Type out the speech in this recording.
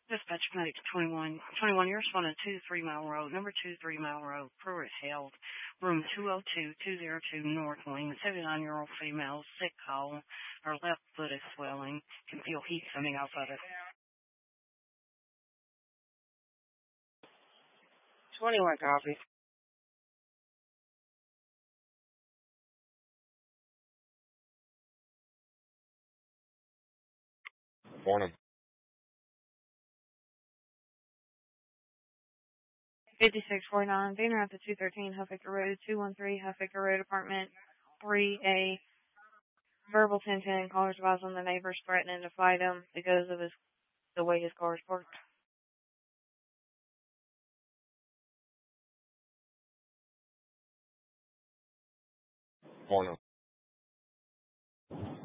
Dispatch medic 21 years on a 2-3 mile road, number 2-3 mile road, Pruitt held, room 202-202 North Wing, 79-year-old female, sick call, her left foot is swelling, can feel heat coming off of it. 21 copy. Morning. 5649, Banner at the 213 Huffaker Road, 213 Huffaker Road, apartment 3A. Verbal 1010, callers advised on the neighbors threatening to fight him because of the way his car is parked. Morning.